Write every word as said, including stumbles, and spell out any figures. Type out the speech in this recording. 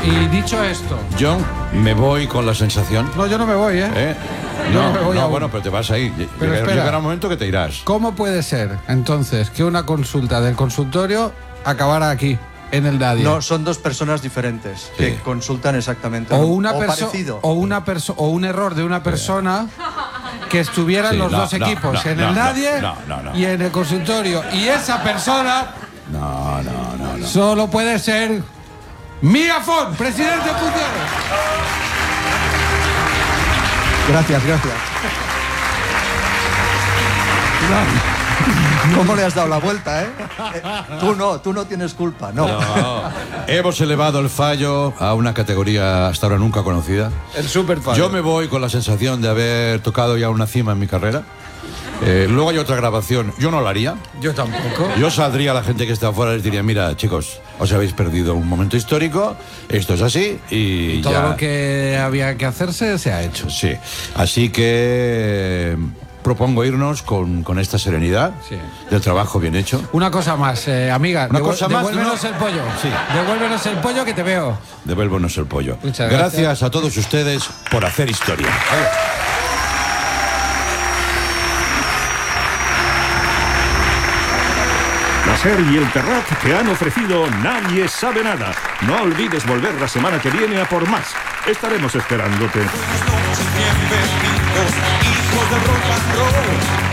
Y dicho esto... Yo me voy con la sensación... No, yo no me voy, ¿eh? ¿Eh? Yo No, no me voy no aún. bueno, pero te vas ahí. Pero Llegará, espera. llegará un momento que te irás. ¿Cómo puede ser, entonces, que una consulta del consultorio acabara aquí, en el Dadia? No, son dos personas diferentes que Sí. consultan exactamente O lo- una o persona parecido. o una perso o un error de una persona que estuvieran Sí, los no, dos no, equipos no, en no, el no, Nadie no, no, no. y en el consultorio, y esa persona No, no, no, no. solo puede ser Mía Font, presidente Puigdemont. Gracias, gracias. ¿Cómo le has dado la vuelta, eh? Eh, Tú no, tú no tienes culpa, no. No. Hemos elevado el fallo a una categoría hasta ahora nunca conocida. El super Yo me voy con la sensación de haber tocado ya una cima en mi carrera. Eh, luego hay otra grabación. Yo no la haría. Yo tampoco. Yo saldría a la gente que está afuera y les diría, mira, chicos, os habéis perdido un momento histórico, esto es así y, Todo ya... lo que había que hacerse se ha hecho. Sí, así que eh, propongo irnos con, con esta serenidad Sí. del trabajo bien hecho. Una cosa más, eh, amiga. Una devu- cosa más, Devuélvenos ¿no? el pollo. Sí. Devuélvenos el pollo que te veo. Devuélvenos el pollo. Muchas gracias. gracias. a todos ustedes por hacer historia. La SER y el Terrat te han ofrecido Nadie sabe nada. No olvides volver la semana que viene a por más. Estaremos esperándote. Buenas noches, bienvenidos, hijos del rock and roll.